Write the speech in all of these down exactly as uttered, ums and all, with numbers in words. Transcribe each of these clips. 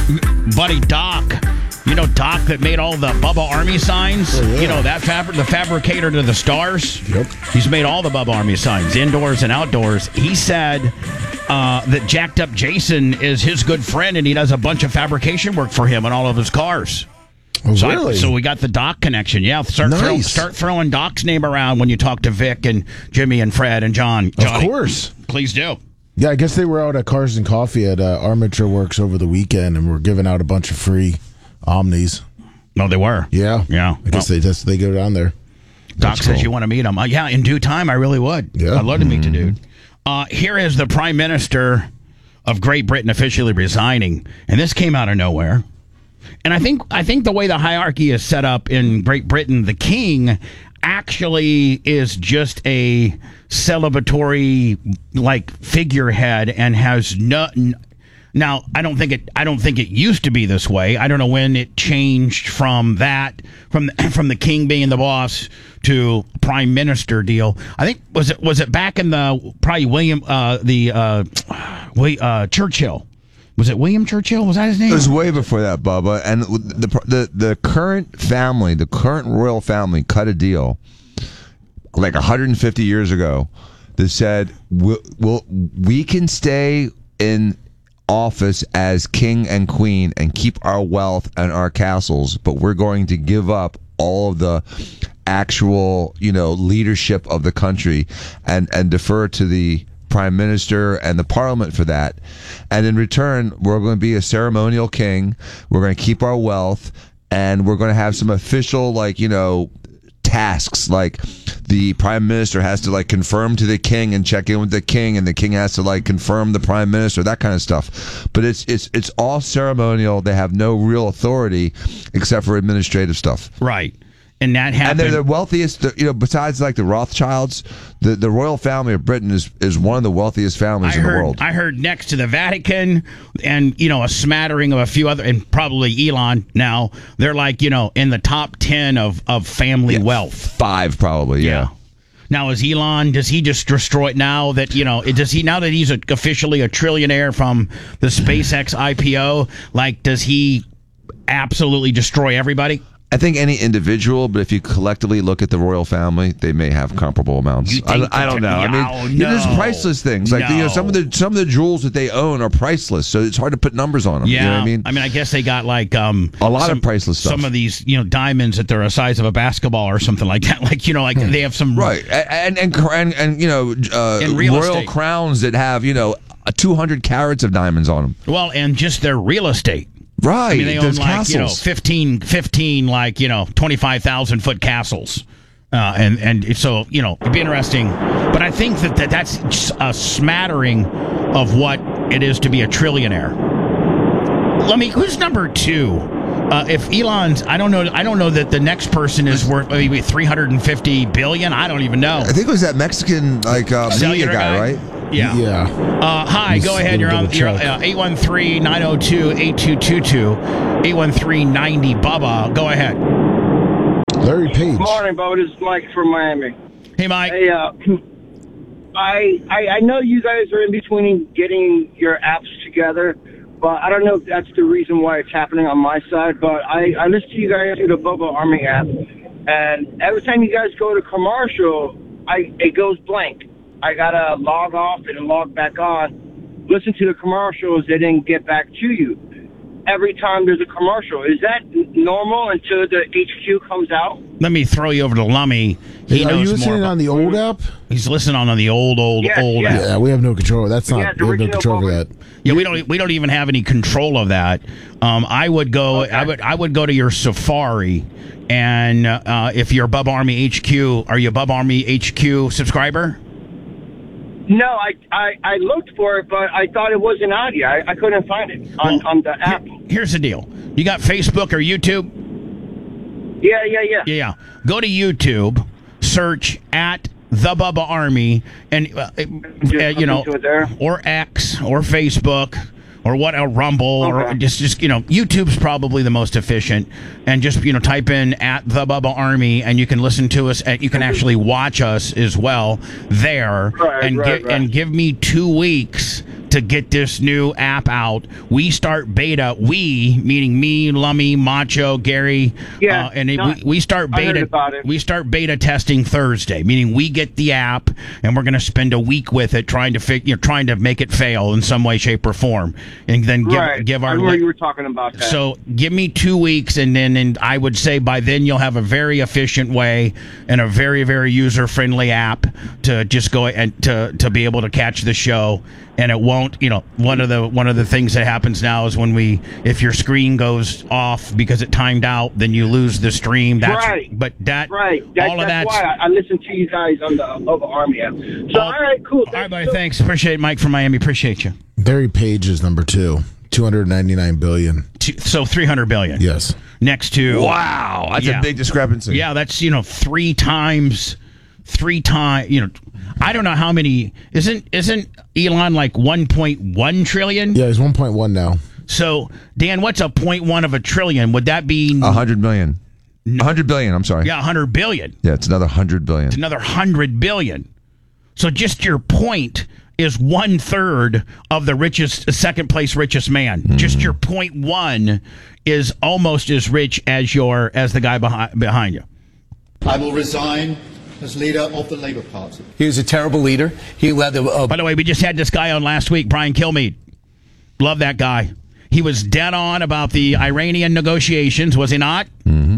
buddy Doc. You know Doc that made all the Bubba Army signs? Oh, yeah. You know, that fabri- the fabricator to the stars? Yep. He's made all the Bubba Army signs, indoors and outdoors. He said uh, that Jacked Up Jason is his good friend, and he does a bunch of fabrication work for him on all of his cars. Oh, So, really? I, so we got the Doc connection. Yeah, start, Nice. throw, start throwing Doc's name around when you talk to Vic and Jimmy and Fred and John. Johnny. Of course. Please do. Yeah, I guess they were out at Cars and Coffee at uh, Armature Works over the weekend, and were giving out a bunch of free Omnis. No, they were. Yeah. Yeah. I guess Well, they just they go down there. Doc That's says cool. you want to meet him. Uh, yeah, in due time, I really would. Yeah. I'd love to meet the dude. Uh, here is the Prime Minister of Great Britain officially resigning, and this came out of nowhere. And I think I think the way the hierarchy is set up in Great Britain, the king actually is just a celebratory like figurehead and has no. Now, I don't think it. I don't think it used to be this way. I don't know when it changed from that, from the, from the king being the boss to prime minister deal. I think was it was it back in the probably William uh, the uh, William, uh, Churchill. Was it William Churchill? Was that his name? It was way before that, Bubba. And the the the current family, the current royal family, cut a deal like one hundred fifty years ago that said we'll, we'll, we can stay in office as king and queen and keep our wealth and our castles, but we're going to give up all of the actual, you know, leadership of the country and and defer to the prime minister and the parliament for that. And in return, we're going to be a ceremonial king. We're going to keep our wealth, and we're going to have some official, like, you know, tasks, like the prime minister has to like confirm to the king and check in with the king, and the king has to like confirm the prime minister, that kind of stuff. But it's it's it's all ceremonial. They have no real authority except for administrative stuff. Right. And that happened. And they're the wealthiest, you know, besides like the Rothschilds, the, the royal family of Britain is, is one of the wealthiest families I in heard, the world. I heard next to the Vatican and, you know, a smattering of a few other, and probably Elon now, they're like, you know, in the top ten of, of family Yeah, wealth. Five, probably, yeah. Now, is Elon, does he just destroy it now that, you know, does he, now that he's a, officially a trillionaire from the SpaceX I P O, like, does he absolutely destroy everybody? I think any individual, but if you collectively look at the royal family, they may have comparable amounts. You I, think I don't know. I mean, Oh, you know, no. there's priceless things. Like, you know, some of the some of the jewels that they own are priceless, so it's hard to put numbers on them. Yeah, You know what I mean? I mean, I guess they got like um A lot of some, priceless stuff. Some of these, you know, diamonds that they're the size of a basketball or something like that. Like, you know, like they have some Right, and and and, and you know, uh, In real royal estate. crowns that have, you know, two hundred carats of diamonds on them. Well, and just their real estate. Right, I mean, they own there's like castles. you know fifteen, fifteen like you know twenty-five thousand foot castles, uh, and and so you know it'd be interesting. But I think that, that that's just a smattering of what it is to be a trillionaire. Let me. Who's number two? Uh, if Elon's, I don't know. I don't know that the next person is worth maybe three hundred and fifty billion. I don't even know. I think it was that Mexican like uh, media Cellular guy, guy? right? Yeah. Yeah. Uh, hi, He's go ahead. You're on. gonna You're check. uh, eight one three, nine oh two, eight two two two. eight one three, ninety Bubba. Go ahead. Larry Page. Morning, Bo. This is Mike from Miami. Hey, Mike. Hey, uh, I, I I know you guys are in between getting your apps together, but I don't know if that's the reason why it's happening on my side. But I, I listen to you guys through the Bubba Army app, and every time you guys go to commercial, I it goes blank. I gotta log off and log back on. Listen to the commercials; they didn't get back to you. Every time there's a commercial, is that normal until the H Q comes out? Let me throw you over to Lummy. He Hey, are knows you more listening about- on the old app? He's listening on the old, old, Yeah, old. yeah. app. Yeah, we have no control. That's Yeah, not. the We have no original control over Bubba. that. Yeah, we don't. We don't even have any control of that. Um, I would go. Okay. I would. I would go to your Safari, and uh, if you're Bubba Army H Q, are you a Bubba Army H Q subscriber? No, I, I, I looked for it, but I thought it wasn't out yet. I, I couldn't find it on, Well, on the app. Here's the deal. You got Facebook or YouTube? Yeah, yeah, yeah. Yeah. Go to YouTube, search at the Bubba Army, and uh, uh, you know, to it there. or X or Facebook or what a Rumble or Okay. just just you know, YouTube's probably the most efficient. And just you know, type in at the Bubba Army, and you can listen to us. And you can actually watch us as well there, Right, and right, gi- right. and give me two weeks to get this new app out. We start beta. We, meaning me, Lummy, Macho, Gary, Yeah, uh, and it, not- we, we start I heard beta. about it. We start beta testing Thursday, meaning we get the app and we're going to spend a week with it trying to fig- you know, trying to make it fail in some way, shape, or form, and then give right. give I our. remember li- you were talking about that. So give me two weeks, and then and I would say by then you'll have a very efficient way and a very very user friendly app to just go and to to be able to catch the show. And it won't, you know, one of the one of the things that happens now is when we, if your screen goes off because it timed out, then you lose the stream. That's Right. But that right. That, all of that's that's why I, I listen to you guys on the Love Army app. So, all right, cool. all right, buddy. Thanks. Appreciate it, Mike from Miami. Appreciate you. Larry Page is number two, two hundred ninety-nine billion. Two- So three hundred billion. Yes. Next to Wow, that's Yeah. a big discrepancy. Yeah, that's, you know, three times, three times, you know, I don't know how many, isn't, isn't Elon like one point one trillion? Yeah, he's one point one now. So, Dan, what's a point one of a trillion? Would that be, A hundred million. A hundred billion, I'm sorry. yeah, one hundred billion? Yeah, it's another hundred billion. It's another one hundred billion. So just your point is one third of the richest, second place richest man. Mm. Just your point one is almost as rich as your, as the guy behind, behind you. I will resign as leader of the Labour Party. He was a terrible leader. He led the. Uh, By the way, we just had this guy on last week, Brian Kilmeade. Love that guy. He was dead on about the Iranian negotiations, was he not? Mm-hmm.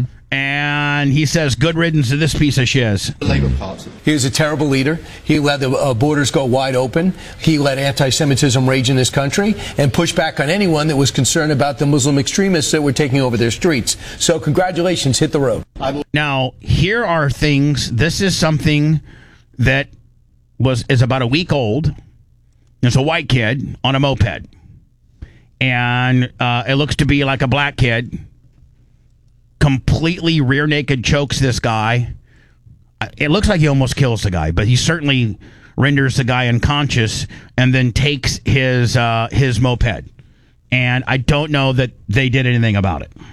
And he says, good riddance to this piece of shiz. The Labour Party. he was a terrible leader. He let the uh, borders go wide open. He let anti-Semitism rage in this country and push back on anyone that was concerned about the Muslim extremists that were taking over their streets. So congratulations, hit the road. I will Now, here are things. This is something that was is about a week old. There's a white kid on a moped. And uh, it looks to be like a black kid. Completely rear naked chokes this guy. It looks like he almost kills the guy, but he certainly renders the guy unconscious and then takes his uh, his moped. And I don't know that they did anything about it.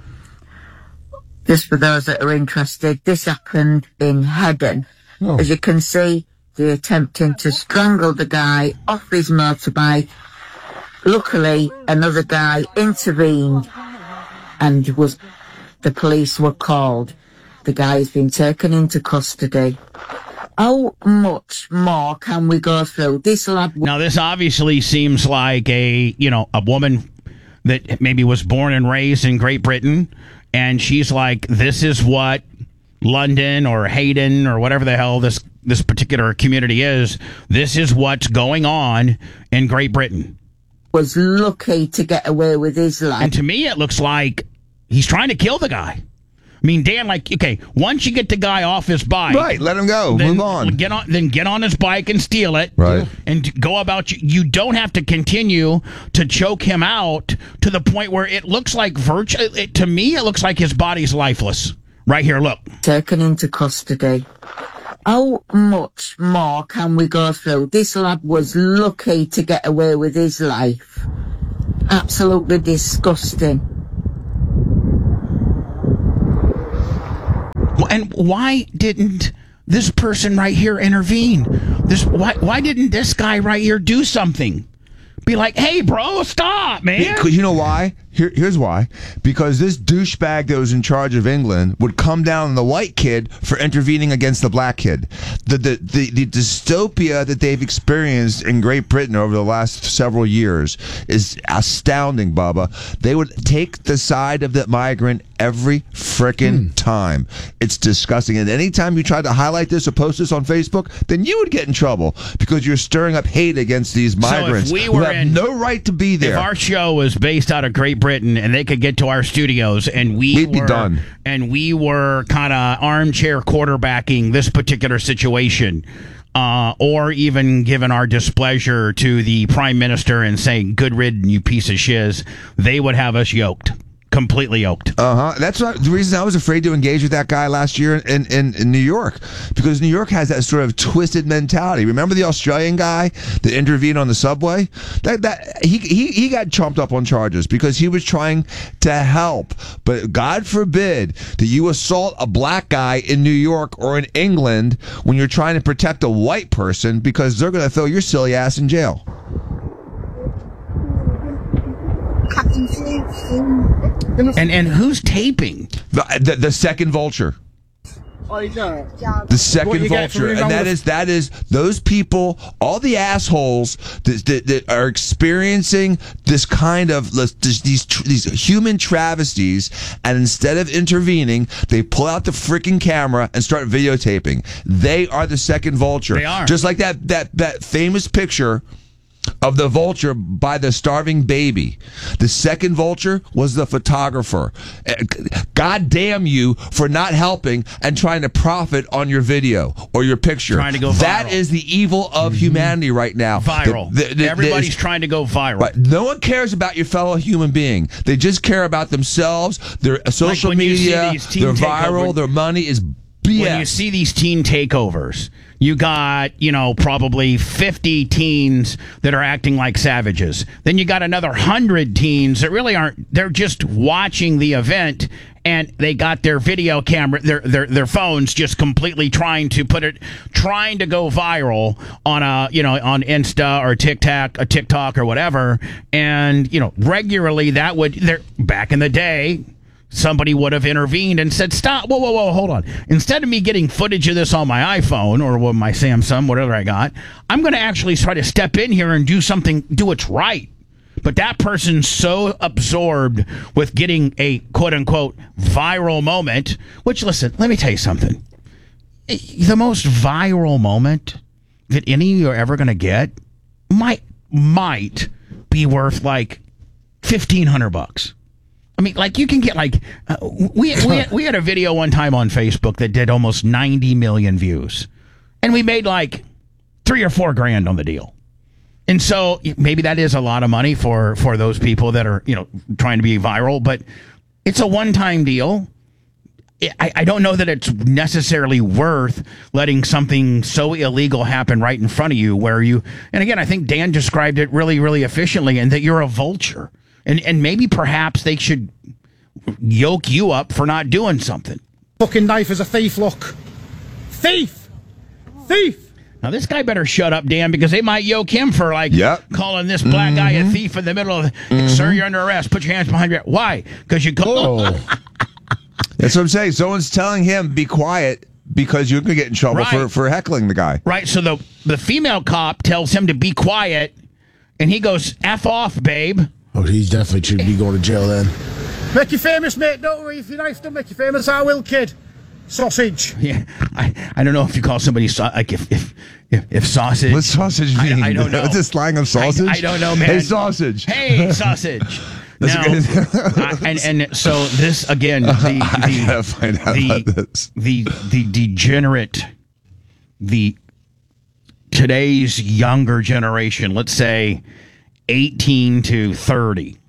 Just for those that are interested, this happened in Hedden. Oh. As you can see, they're attempting to strangle the guy off his motorbike. Luckily, another guy intervened and was the police were called. The guy has been taken into custody. How much more can we go through? This lad... Now, this obviously seems like a, you know, a woman that maybe was born and raised in Great Britain, and she's like, this is what London or Hayden or whatever the hell this, this particular community is. This is what's going on in Great Britain. was lucky to get away with his life. And to me, it looks like he's trying to kill the guy. I mean, Dan, like, okay, once you get the guy off his bike, Right, let him go. then Move on. Get on, then get on his bike and steal it, Right. and go about. You, you don't have to continue to choke him out to the point where it looks like virtue. It, to me, it looks like his body's lifeless. Right here, look. Taken into custody. How much more can we go through? This lad was lucky to get away with his life. Absolutely disgusting. And why didn't this person right here intervene? This why why didn't this guy right here do something? Be like, hey, bro, stop, man. Because you know why? Here, here's why. Because this douchebag that was in charge of England would come down on the white kid for intervening against the black kid. The, the the the dystopia that they've experienced in Great Britain over the last several years is astounding, Bubba. They would take the side of the migrant every frickin' time. It's disgusting. And anytime you try to highlight this or post this on Facebook, then you would get in trouble because you're stirring up hate against these migrants so if we who were have in, no right to be there. If our show was based out of Great Britain and they could get to our studios and we We'd were be done. and we were kind of armchair quarterbacking this particular situation, uh, or even giving our displeasure to the prime minister and saying "good riddance, you piece of shiz," they would have us yoked. Completely yoked. Uh huh. That's what, the reason I was afraid to engage with that guy last year in, in, in New York, because New York has that sort of twisted mentality. Remember the Australian guy that intervened on the subway? That that he he he got chomped up on charges because he was trying to help. But God forbid that you assault a black guy in New York or in England when you're trying to protect a white person, because they're going to throw your silly ass in jail. And and who's taping? The, the, the second vulture. The second vulture, and that is that is those people, all the assholes that, that, that are experiencing this kind of this, these these human travesties, and instead of intervening, they pull out the freaking camera and start videotaping. They are the second vulture. They are just like that that that famous picture of the vulture by the starving baby. The second vulture was the photographer. God damn you for not helping and trying to profit on your video or your picture. Trying to go viral. That is the evil of mm-hmm. humanity right now. Viral. The, the, the, Everybody's trying to go viral. Right. No one cares about your fellow human being. They just care about themselves, their social like media, their viral, takeover, their money is B S. When you see these teen takeovers, you got, you know, probably fifty teens that are acting like savages. Then you got another one hundred teens that really aren't, they're just watching the event, and they got their video camera, their their their phones just completely trying to put it, trying to go viral on a, you know, on Insta or TikTok, a TikTok or whatever. And, you know, regularly that would, there back in the day, somebody would have intervened and said, stop, whoa, whoa, whoa, hold on. Instead of me getting footage of this on my iPhone or my Samsung, whatever I got, I'm going to actually try to step in here and do something, do what's right. But that person's so absorbed with getting a quote-unquote viral moment, which, listen, let me tell you something. The most viral moment that any of you are ever going to get might, might be worth like fifteen hundred bucks. I mean, like, you can get, like, uh, we, we, we had a video one time on Facebook that did almost ninety million views. And we made, like, three or four grand on the deal. And so maybe that is a lot of money for, for those people that are, you know, trying to be viral. But it's a one-time deal. I, I don't know that it's necessarily worth letting something so illegal happen right in front of you where you... And again, I think Dan described it really, really efficiently, and that you're a vulture. And and maybe perhaps they should yoke you up for not doing something. Fucking knife is a thief, look. Thief! Thief! Now, this guy better shut up, Dan, because they might yoke him for, like, yep. calling this black mm-hmm. guy a thief in the middle of, mm-hmm. sir, you're under arrest. Put your hands behind your... Why? Because you call... Oh. That's what I'm saying. Someone's telling him, be quiet, because you're going to get in trouble right. for, for heckling the guy. Right, so the, the female cop tells him to be quiet, and he goes, F off, babe. Oh, he definitely should be going to jail then. Make you famous, mate. Don't worry. If your knife don't make you famous, I will, kid. Sausage. Yeah, I, I don't know if you call somebody so, like if if if, if sausage. What's sausage mean? I, I don't know. What's the slang of sausage? I, I don't know, man. Hey, sausage. Hey, sausage. Now, uh, and and so this again, the the I gotta find out the, about this. the the degenerate, the today's younger generation, let's say eighteen to thirty,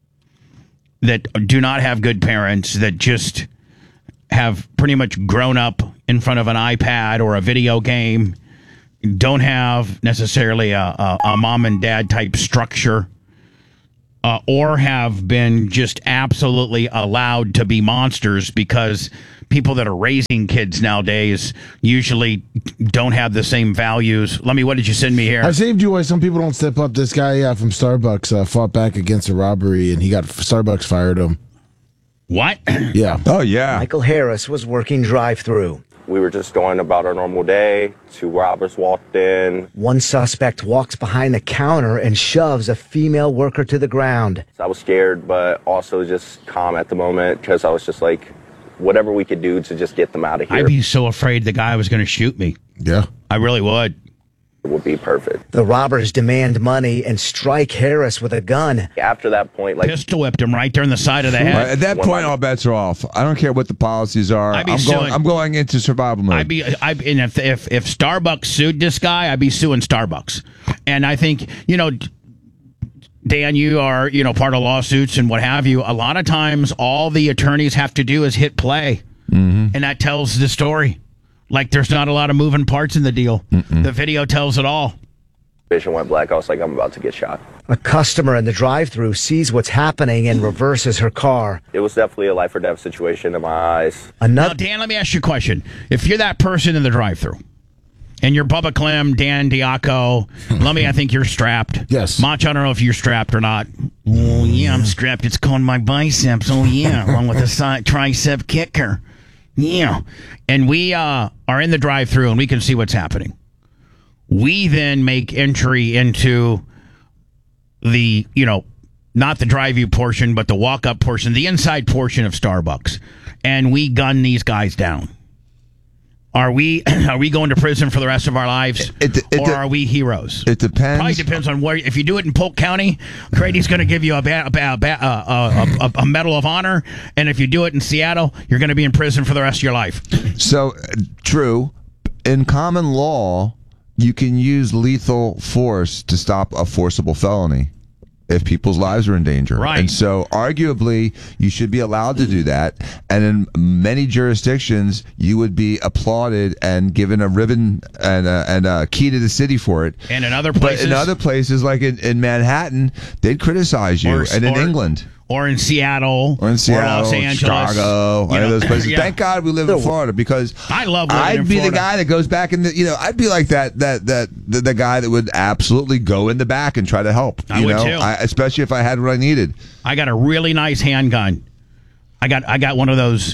that do not have good parents, that just have pretty much grown up in front of an iPad or a video game, don't have necessarily a, a, a mom and dad type structure, uh, or have been just absolutely allowed to be monsters because people that are raising kids nowadays usually don't have the same values. Let me, what did you send me here? I saved you why some people don't step up. This guy uh, from Starbucks uh, fought back against a robbery, and he got Starbucks fired him. What? Yeah. Oh, yeah. Michael Harris was working drive-through. We were just going about our normal day. Two robbers walked in. One suspect walks behind the counter and shoves a female worker to the ground. I was scared, but also just calm at the moment because I was just like, whatever we could do to just get them out of here. I'd be so afraid the guy was going to shoot me. Yeah. I really would. It would be perfect. The robbers demand money and strike Harris with a gun. After that point, like... Pistol whipped him right there in the side of the head. Right, at that point, all bets are off. I don't care what the policies are. I'd be I'm suing. going. I'm going into survival mode. I'd be. I'd, and if, if if Starbucks sued this guy, I'd be suing Starbucks. And I think, you know, Dan, you are, you know, part of lawsuits and what have you. A lot of times, all the attorneys have to do is hit play, mm-hmm. and that tells the story. Like, there's not a lot of moving parts in the deal. Mm-mm. The video tells it all. Vision went black. I was like, I'm about to get shot. A customer in the drive-thru sees what's happening and reverses her car. It was definitely a life or death situation in my eyes. Another- now, Dan, let me ask you a question. If you're that person in the drive-thru, And you're Bubba Clem, Dan Diaco. Lummy, I think you're strapped. Yes. Mach, I don't know if you're strapped or not. Oh, yeah, I'm strapped. It's called my biceps. Oh, yeah, along with the side tricep kicker. Yeah. And we uh, are in the drive-thru, and we can see what's happening. We then make entry into the, you know, not the drive-thru portion, but the walk-up portion, the inside portion of Starbucks. And we gun these guys down. Are we are we going to prison for the rest of our lives, it, it, or it, are we heroes? It depends. Probably depends on where. If you do it in Polk County, Grady's going to give you a, ba- a, ba- a, a, a, a Medal of Honor, and if you do it in Seattle, you're going to be in prison for the rest of your life. So, uh, true. In common law, you can use lethal force to stop a forcible felony if people's lives are in danger. Right. And so, arguably, you should be allowed to do that. And in many jurisdictions, you would be applauded and given a ribbon and a, and a key to the city for it. And in other But places, in other places, like in, in Manhattan, they'd criticize you. Or- and in or- England. or in Seattle, Or in Seattle, Los Angeles, Chicago, you any of know, those places. yeah. Thank God we live in Florida, because I love living I'd in be Florida. the guy that goes back in the, you know, I'd be like that, that, that, the, the guy that would absolutely go in the back and try to help. I you would know, too. I, especially if I had what I needed. I got a really nice handgun. I got I got one of those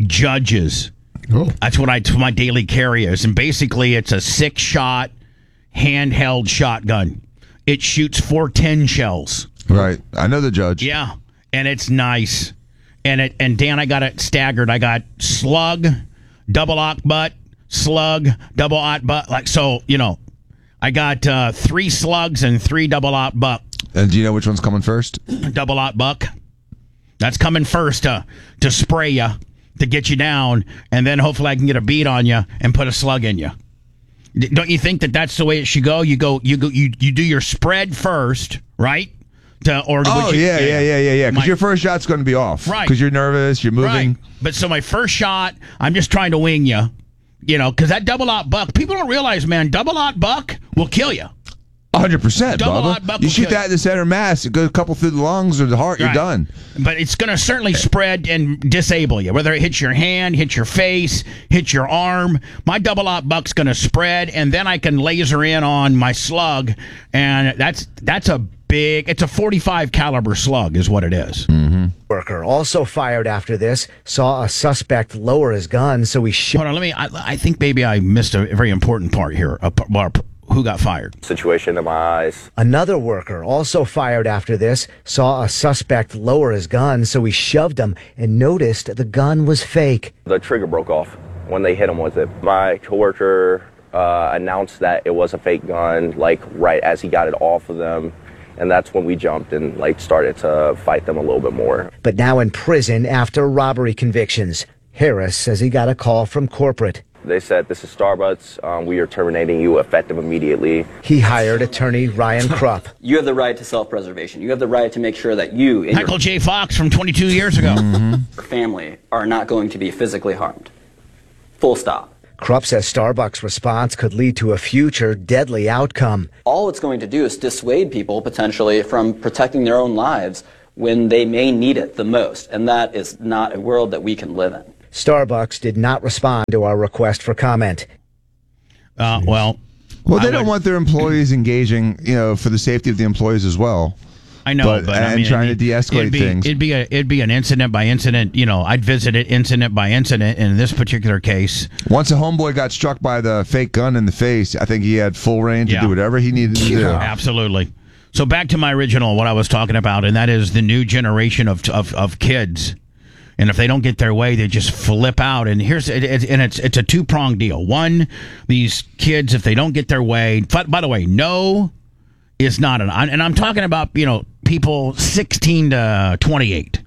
Judges. Oh. That's what I my daily carry is, and basically it's a six shot handheld shotgun. It shoots four ten shells. Right. I know the Judge. Yeah, and it's nice. And it and Dan, I got it staggered. I got slug, double aught butt, slug, double aught butt. Like so, you know, I got uh, three slugs and three double aught buck. And do you know which one's coming first? Double aught buck. That's coming first to to spray you, to get you down, and then hopefully I can get a bead on you and put a slug in you. Don't you think that that's the way it should go? You go, you go, you you do your spread first, right? To, or Oh, would you, yeah, yeah, yeah, yeah, yeah. Because My- your first shot's going to be off. Right. Because you're nervous, you're moving. Right. But so my first shot, I'm just trying to wing you, you know, because that double aught buck, people don't realize, man, double aught buck will kill you. one hundred percent, Double Bubba. aught buck You will shoot kill that you. in the center mass, it goes a couple through the lungs or the heart, you're Right. done. But it's going to certainly spread and disable you, whether it hits your hand, hits your face, hits your arm. My double aught buck's going to spread, and then I can laser in on my slug, and that's that's a big. It's a forty-five caliber slug, is what it is. Worker also fired after this, saw a suspect lower his gun, so he shot. Hold on, let me. I, I think maybe I missed a very important part here. A, p- well, who got fired? Situation in my eyes. Another worker also fired after this, saw a suspect lower his gun, so he shoved him and noticed the gun was fake. The trigger broke off when they hit him with it. My coworker uh, announced that it was a fake gun, like right as he got it off of them. And that's when we jumped and like started to fight them a little bit more. But now in prison after robbery convictions. Harris says he got a call from corporate. They said, "This is Starbucks. Um, we are terminating you effective immediately." He hired attorney Ryan Krupp. You have the right to self-preservation. You have the right to make sure that you and Michael J. Fox from twenty-two years ago. your family are not going to be physically harmed. Full stop. Krupp says Starbucks' response could lead to a future deadly outcome. All it's going to do is dissuade people potentially from protecting their own lives when they may need it the most. And that is not a world that we can live in. Starbucks did not respond to our request for comment. Uh, well, Well, they I don't would- want their employees engaging, you know, for the safety of the employees as well. I know, But- but, I and mean, trying to it'd- de-escalate it'd be, things. It'd be a it'd be an incident by incident. You know, I'd visit it incident by incident. In this particular case, Once a homeboy got struck by the fake gun in the face, I think he had full reign to Yeah. do whatever he needed to do. absolutely. So back to my original, what I was talking about, and that is the new generation of of, of kids. And if they don't get their way, they just flip out. And here's it, it, and it's it's a two pronged deal. One, these kids, if they don't get their way. But by the way, no is not an. And I'm talking about, you know, people sixteen to twenty-eight,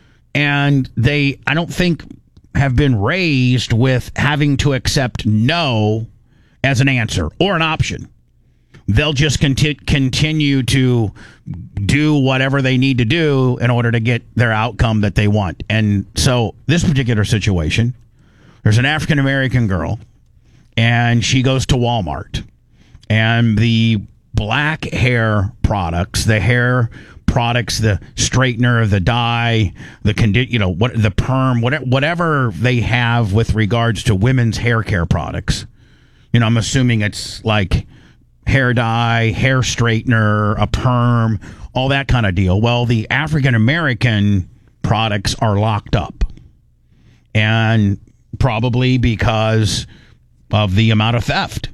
and they I don't think have been raised with having to accept no as an answer or an option. They'll just conti- continue to do whatever they need to do in order to get their outcome that they want. And so this particular situation, there's an African-American girl, and she goes to Walmart. And the black hair products, the hair products, the straightener, the dye, the condi- you know, what the perm, whatever, whatever they have with regards to women's hair care products, You know, I'm assuming it's like hair dye, hair straightener, a perm, all that kind of deal. Well, the African American products are locked up. And probably because of the amount of theft.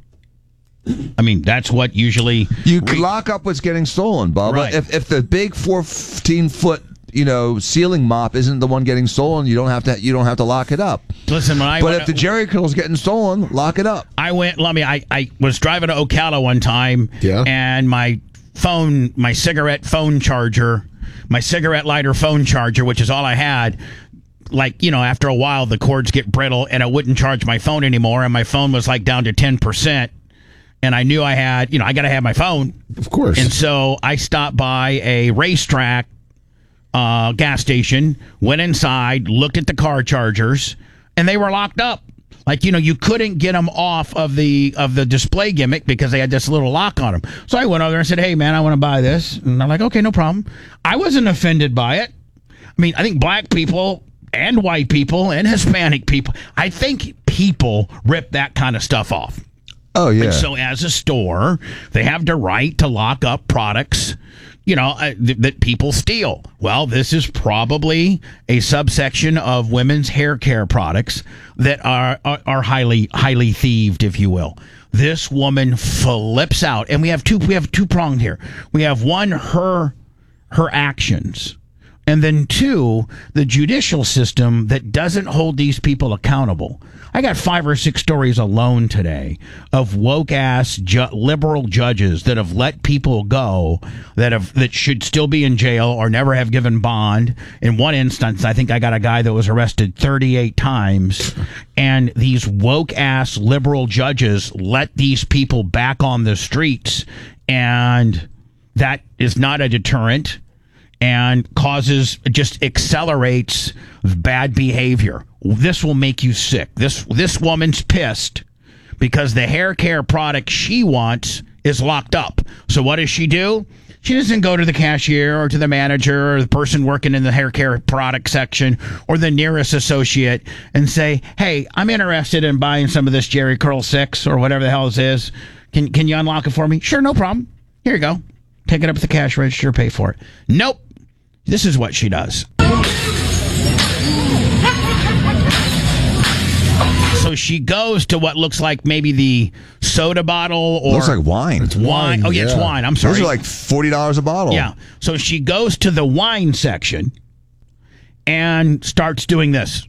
I mean, that's what usually... You can lock up what's getting stolen, Bubba. Right. If, if the big fourteen-foot, you know, ceiling mop isn't the one getting stolen, you don't have to you don't have to lock it up. Listen, when I But went, if the Jerry curl's getting stolen, lock it up. I went, let me, I, I was driving to Ocala one time, Yeah. and my phone, my cigarette phone charger, my cigarette lighter phone charger, which is all I had, like, you know, after a while, the cords get brittle, and I wouldn't charge my phone anymore, and my phone was like down to ten percent. And I knew I had, you know, I got to have my phone. Of course. And so I stopped by a racetrack uh, gas station, went inside, looked at the car chargers, and they were locked up. Like, you know, you couldn't get them off of the of the display gimmick because they had this little lock on them. So I went over there and said, hey, man, I want to buy this. And they're like, okay, no problem. I wasn't offended by it. I mean, I think black people and white people and Hispanic people, I think people rip that kind of stuff off. Oh, yeah. And so as a store, they have the right to lock up products, you know, uh, th- that people steal. Well, this is probably a subsection of women's hair care products that are, are, are highly, highly thieved, if you will. This woman flips out, and we have two, we have two pronged here. We have one, her, her actions. And then two, the judicial system that doesn't hold these people accountable. I got five or six stories alone today of woke-ass ju- liberal judges that have let people go that have that should still be in jail or never have given bond. In one instance, I think I got a guy that was arrested thirty-eight times, and these woke-ass liberal judges let these people back on the streets, and that is not a deterrent. And causes, just accelerates bad behavior. This will make you sick. This this woman's pissed because the hair care product she wants is locked up. So what does she do? She doesn't go to the cashier or to the manager or the person working in the hair care product section or the nearest associate and say, hey, I'm interested in buying some of this Jerry Curl six or whatever the hell this is. Can, can you unlock it for me? Sure, no problem. Here you go. Take it up at the cash register, pay for it. Nope. This is what she does. So she goes to what looks like maybe the soda bottle or... Looks like wine. It's Wine. wine. Oh, yeah, it's yeah. wine. I'm sorry. Those are like forty dollars a bottle. Yeah. So she goes to the wine section and starts doing this.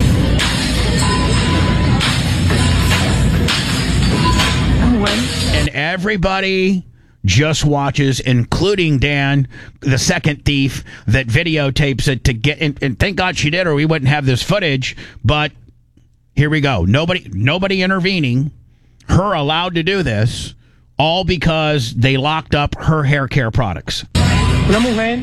And everybody just watches, including Dan, the second thief that videotapes it to get, and, and thank God she did, or we wouldn't have this footage. But here we go. Nobody, nobody intervening. Her allowed to do this, all because they locked up her hair care products. Una mujer.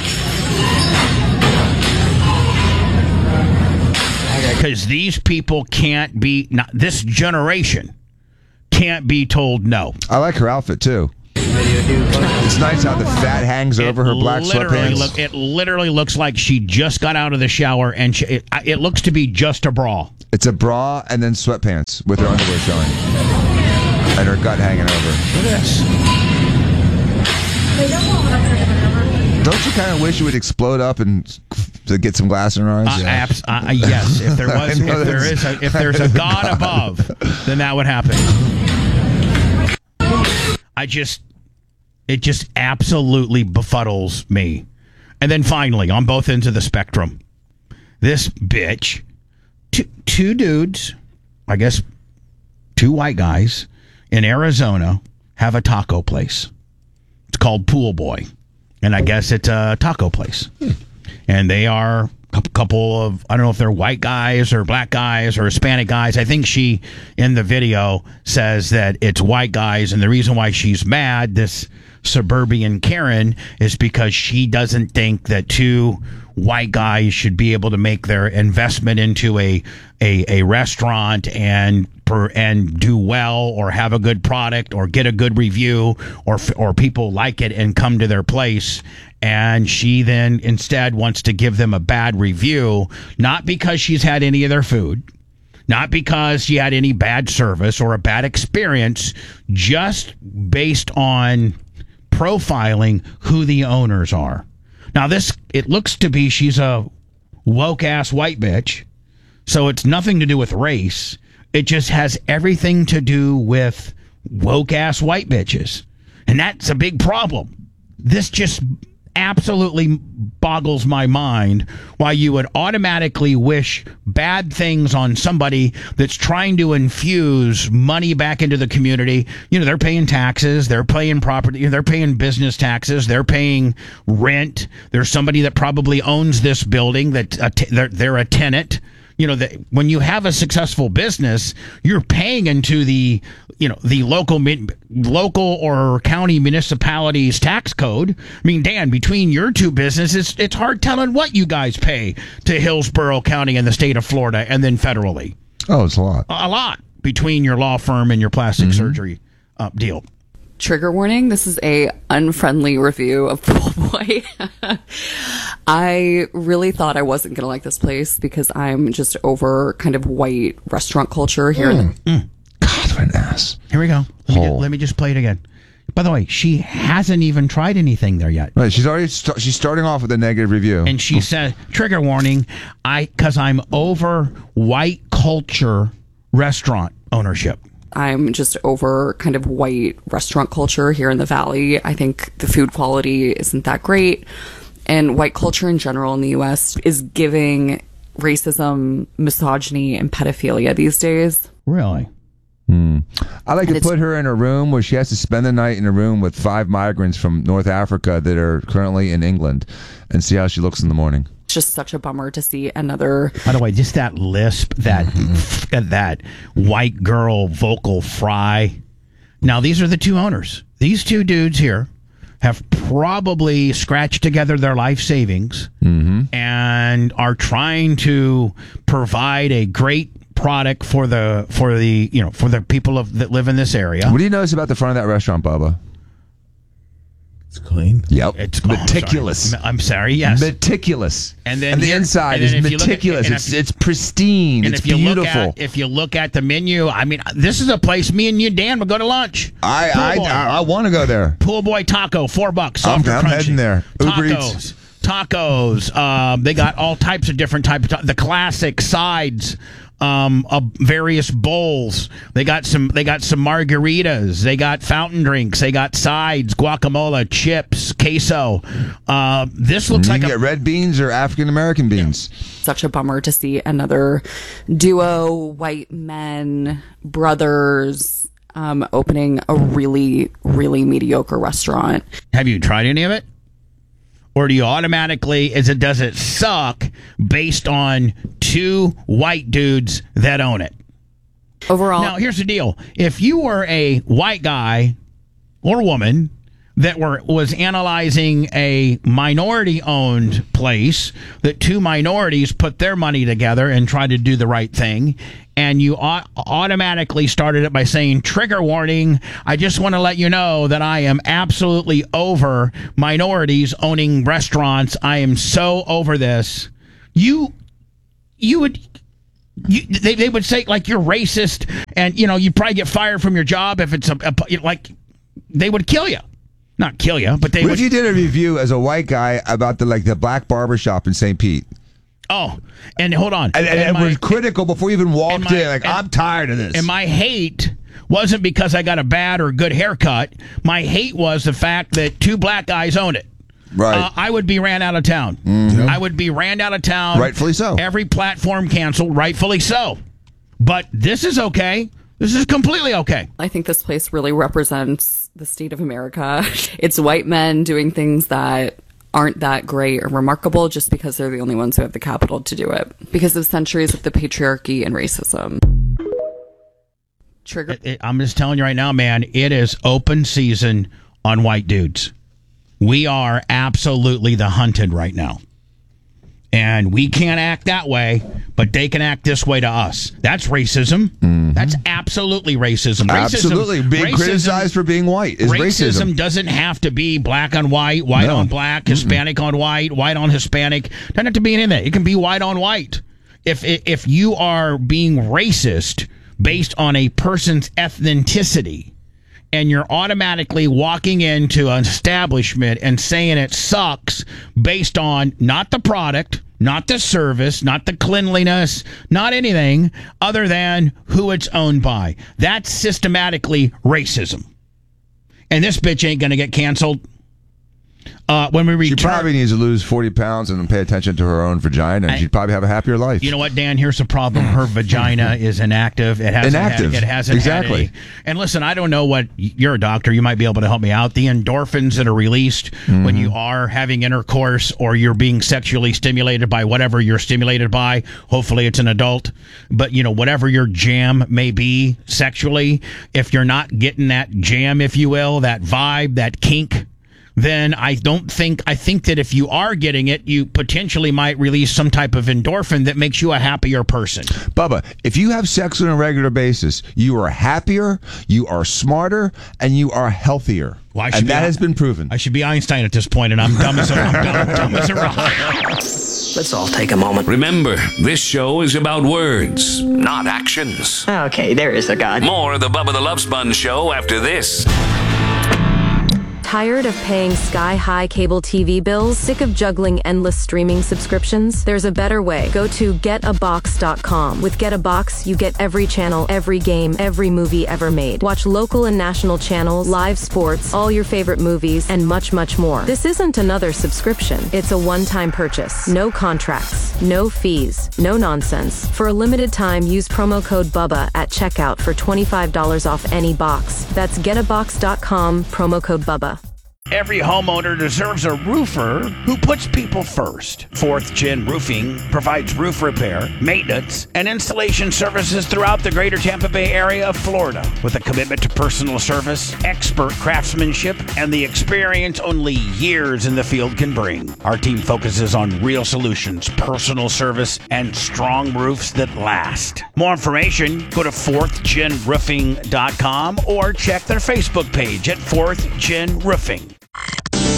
Because these people can't be, not, this generation can't be told no. I like her outfit, too. It's nice how the fat hangs over her black literally sweatpants. Look, it literally looks like she just got out of the shower, and she, it, it looks to be just a bra. It's a bra and then sweatpants with her underwear showing. And her gut hanging over. Look at this. Don't you kind of wish it would explode up and to get some glass in her eyes? Uh, abs- uh, yes, if there was, if there is, a, if there's a God above, then that would happen. I just, it just absolutely befuddles me. And then finally, on both ends of the spectrum, this bitch, two, two dudes, I guess two white guys in Arizona have a taco place. It's called Pool Boy. And I guess it's a taco place. Hmm. And they are a couple of, I don't know if they're white guys or black guys or Hispanic guys. I think she, in the video, says that it's white guys. And the reason why she's mad, this suburban Karen, is because she doesn't think that two white guys should be able to make their investment into a a, a restaurant and per, and do well or have a good product or get a good review or or people like it and come to their place. And she then instead wants to give them a bad review, not because she's had any of their food, Not because she had any bad service or a bad experience, just based on profiling who the owners are. Now, this, it looks to be she's a woke-ass white bitch, so it's nothing to do with race. It just has everything to do with woke-ass white bitches. And that's a big problem. This just absolutely boggles my mind why you would automatically wish bad things on somebody that's trying to infuse money back into the community. You know, they're paying taxes, they're paying property, they're paying business taxes, they're paying rent. There's somebody that probably owns this building that uh, t- they're, they're a tenant. You know, that when you have a successful business, you're paying into the, you know, the local, local or county municipalities tax code. I mean, Dan, between your two businesses, it's hard telling what you guys pay to Hillsborough County and the state of Florida, and then federally. Oh, it's a lot. A lot between your law firm and your plastic mm-hmm. surgery uh, deal. Trigger warning, this is a unfriendly review of Pool Boy. I really thought I wasn't going to like this place because I'm just over kind of white restaurant culture here. Mm. Mm. God, what an ass. Here we go. Let me, get, let me just play it again. By the way, she hasn't even tried anything there yet. Right, she's already st- she's starting off with a negative review. And she said, trigger warning, I because I'm over white culture restaurant ownership. I'm just over kind of white restaurant culture here in the Valley. I think the food quality isn't that great. And white culture in general in the U S is giving racism, misogyny, and pedophilia these days. Really? Hmm. I like And to it's- put her in a room where she has to spend the night in a room with five migrants from North Africa that are currently in England and see how she looks in the morning. It's just such a bummer to see another. By the way, just that lisp, that mm-hmm. that white girl vocal fry. Now, these are the two owners. These two dudes here have probably scratched together their life savings mm-hmm. and are trying to provide a great product for the for the you know for the people of, that live in this area. What do you notice about the front of that restaurant, Bubba? It's clean. Yep. It's meticulous. Oh, I'm, sorry. I'm sorry. Yes. Meticulous. And then and the here, inside and is then if you look at- meticulous. and it's if- it's pristine. And It's if you beautiful. look at if you look at the menu, I mean, this is a place me and you, Dan, would go to lunch. I Pool I, Boy. I, I want to go there. Pool Boy Taco, four bucks. I'm, Soft and I'm crunchy. heading there. Uber Tacos, Eats. tacos. Um, they got all types of different types of ta- the classic sides. Um, of various bowls. They got some. They got some margaritas. They got fountain drinks. They got sides, guacamole, chips, queso. Uh, this looks you like can a, get red beans or African American beans. Such a bummer to see another duo, white men, brothers, um, opening a really, really mediocre restaurant. Have you tried any of it? Or do you automatically, is it does it suck based on two white dudes that own it? Overall, Now, here's the deal. If you were a white guy or woman that were was analyzing a minority-owned place, that two minorities put their money together and tried to do the right thing, and you au- automatically started it by saying, trigger warning, I just want to let you know that I am absolutely over minorities owning restaurants. I am so over this. You, you would... You, they, they would say, like, you're racist, and, you know, you probably get fired from your job if it's, a, a like, they would kill you. Not kill you, but they What would... if you did a review as a white guy about the like the black barber shop in Saint Pete? Oh, and hold on. And, and, And and my- was critical before you even walked my- in. Like, and- I'm tired of this. And my hate wasn't because I got a bad or good haircut. My hate was the fact that two black guys own it. Right. Uh, I would be ran out of town. Mhm. I would be ran out of town. Rightfully so. Every platform canceled. Rightfully so. But this is okay. This is completely okay. I think this place really represents the state of America. It's white men doing things that aren't that great or remarkable just because they're the only ones who have the capital to do it. Because of centuries of the patriarchy and racism. Trigger. It- it- I'm just telling you right now, man, it is open season on white dudes. We are absolutely the hunted right now. And we can't act that way, but they can act this way to us. That's racism. Mm-hmm. That's absolutely racism. racism Absolutely. Being racism, criticized for being white is racism. Racism doesn't have to be black on white, white No. on black, Hispanic mm-mm. on white, white on Hispanic. Doesn't have to be any of that. It can be white on white. if if you are being racist based on a person's ethnicity, and you're automatically walking into an establishment and saying it sucks based on not the product, not the service, not the cleanliness, not anything other than who it's owned by. That's systematically racism. And this bitch ain't going to get canceled. Uh, when we return, she probably needs to lose forty pounds and pay attention to her own vagina, and I, she'd probably have a happier life. You know what, Dan? Here's the problem. Her vagina is inactive. It hasn't inactive. Had, it hasn't exactly. Had any. And listen, I don't know what, you're a doctor. You might be able to help me out. The endorphins that are released mm-hmm. when you are having intercourse or you're being sexually stimulated by whatever you're stimulated by. Hopefully it's an adult. But, you know, whatever your jam may be sexually, if you're not getting that jam, if you will, that vibe, that kink, then I don't think, I think that if you are getting it, you potentially might release some type of endorphin that makes you a happier person. Bubba, if you have sex on a regular basis, you are happier, you are smarter, and you are healthier. Well, I should and be, that has been proven. I should be Einstein at this point, and I'm dumb as a, I'm dumb, dumb as a rock. Let's all take a moment. Remember, this show is about words, not actions. Okay, there is a God. More of the Bubba the Love Sponge Show after this. Tired of paying sky-high cable T V bills? Sick of juggling endless streaming subscriptions? There's a better way. Go to get a box dot com. With Get a Box, you get every channel, every game, every movie ever made. Watch local and national channels, live sports, all your favorite movies, and much, much more. This isn't another subscription. It's a one-time purchase. No contracts, no fees, no nonsense. For a limited time, use promo code BUBBA at checkout for twenty-five dollars off any box. That's get a box dot com, promo code BUBBA. Every homeowner deserves a roofer who puts people first. Fourth Gen Roofing provides roof repair, maintenance, and installation services throughout the greater Tampa Bay area of Florida. With a commitment to personal service, expert craftsmanship, and the experience only years in the field can bring. Our team focuses on real solutions, personal service, and strong roofs that last. More information, go to fourth gen roofing dot com or check their Facebook page at fourth gen roofing.